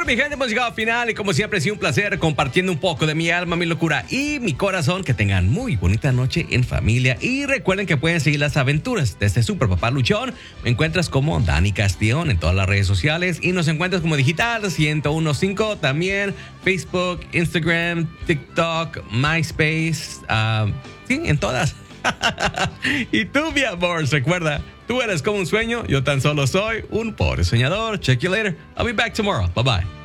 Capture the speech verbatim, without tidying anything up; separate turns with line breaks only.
Bueno, mi gente, hemos llegado al final y como siempre ha sido un placer compartiendo un poco de mi alma, mi locura y mi corazón. Que tengan muy bonita noche en familia y recuerden que pueden seguir las aventuras de este super papá luchón. Me encuentras como Dani Castillón en todas las redes sociales y nos encuentras como Digital ciento uno punto cinco también, Facebook, Instagram, TikTok, MySpace, uh, sí, en todas. Y tú, mi amor, recuerda, tú eres como un sueño, yo tan solo soy un pobre soñador. Check you later. I'll be back tomorrow. Bye bye.